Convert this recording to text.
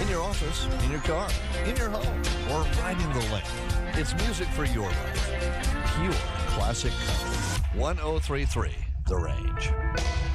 your office, in your car, in your home, or riding the lane. It's music for your life. Pure classic country. 1033 The Range.